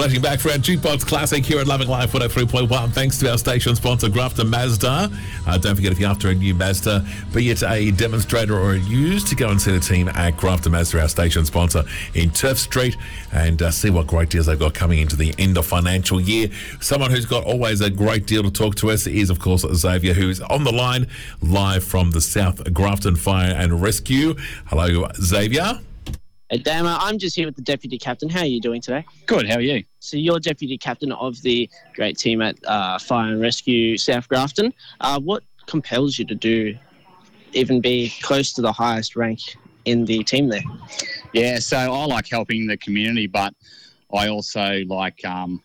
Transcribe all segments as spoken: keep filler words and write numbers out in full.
Flashing back for our Jukebox Classic here at Loving Life one oh three point one. Thanks to our station sponsor, Grafton Mazda. Uh, don't forget, if you're after a new Mazda, be it a demonstrator or a used, to go and see the team at Grafton Mazda, our station sponsor in Turf Street, and uh, see what great deals they've got coming into the end of financial year. Someone who's got always a great deal to talk to us is, of course, Xavier, who's on the line live from the South Grafton Fire and Rescue. Hello, Xavier. Hey, Damo, I'm just here with the Deputy Captain. How are you doing today? Good, how are you? So you're Deputy Captain of the great team at uh, Fire and Rescue South Grafton. Uh, what compels you to do, even be close to the highest rank in the team there? Yeah, so I like helping the community, but I also like, um,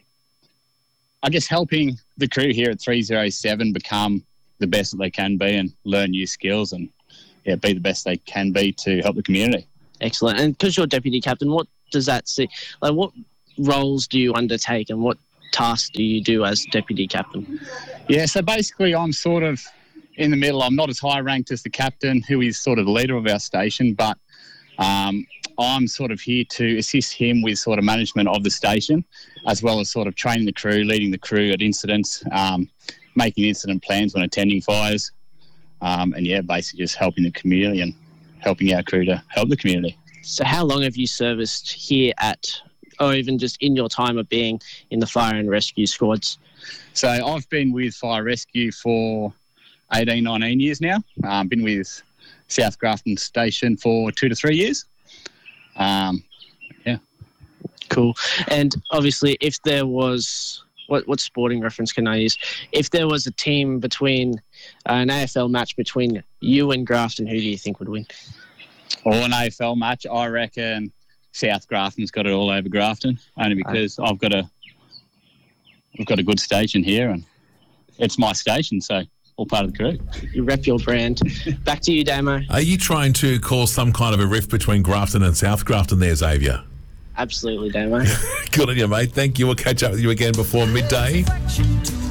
I guess, helping the crew here at three oh seven become the best that they can be and learn new skills and yeah, be the best they can be to help the community. Excellent. And because you're Deputy Captain, what does that see? Like, what roles do you undertake and what tasks do you do as Deputy Captain? Yeah, so basically I'm sort of in the middle. I'm not as high ranked as the captain, who is sort of the leader of our station, but um, I'm sort of here to assist him with sort of management of the station, as well as sort of training the crew, leading the crew at incidents, um, making incident plans when attending fires, um, and yeah, basically just helping the community and helping our crew to help the community. So how long have you serviced here at, or even just in your time of being in the fire and rescue squads? So I've been with Fire Rescue for eighteen, nineteen years now. Um, been with South Grafton Station for two to three years. Um, yeah. Cool. And obviously if there was, what, what sporting reference can I use? If there was a team between, uh, an A F L match between you and Grafton, who do you think would win? Or an A F L match, I reckon South Grafton's got it all over Grafton, only because I've got a, I've got a good station here and it's my station, so all part of the crew. You rep your brand. Back to you, Damo. Are you trying to cause some kind of a rift between Grafton and South Grafton there, Xavier? Absolutely, Damo. Good on you, mate. Thank you. We'll catch up with you again before midday.